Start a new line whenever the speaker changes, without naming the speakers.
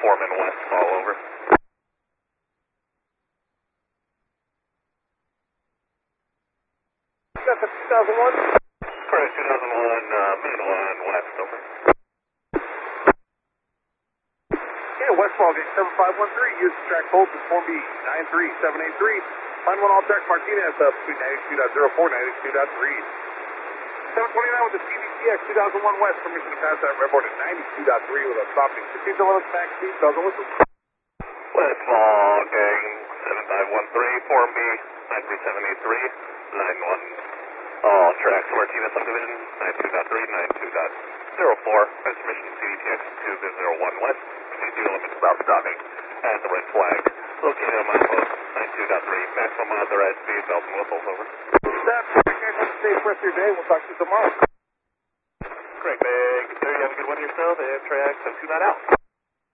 Foreman West, fall over.
That's a 2001?
Correct, 2001, main line West, over.
Yeah, West Ballgate 7513, use track hold to Form B 93783. Line 1 all track Martinez between 92.04 and 92.3. 729 with the CBTX 2001 West, permission to pass that redboard at 92.3 with a stopping. 15 to limits, max speed, bells and whistles.
West Ballgate 7513, Form B 93783, line 1. All tracks Martinez subdivision 92.3, 92.04. Transmission CDTX 201 West. Proceed to limits about stopping at the red flag. Located on milepost 92.3. Maximum authorized speed, bells and whistles, over.
Step. Have a safe rest of your day. We'll talk to you tomorrow.
Great, big. You have a good one yourself. Amtrak 2 not out.